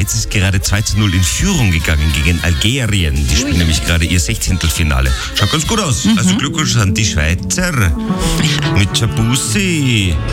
Schweiz ist gerade 2:0 in Führung gegangen gegen Algerien. Die spielen nämlich gerade ihr 16. Finale. Schaut ganz gut aus. Also Glückwunsch an die Schweizer mit Jabussi.